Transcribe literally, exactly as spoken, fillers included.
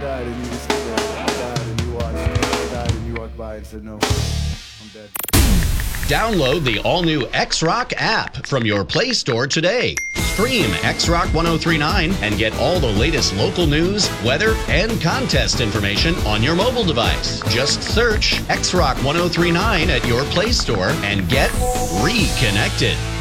died and you just stood there. I died and you watched. I died and you walked by and said, no, I'm dead. Download the all-new X-Rock app from your Play Store today. Stream X-Rock ten thirty-nine and get all the latest local news, weather, and contest information on your mobile device. Just search X-Rock ten thirty-nine at your Play Store and get reconnected.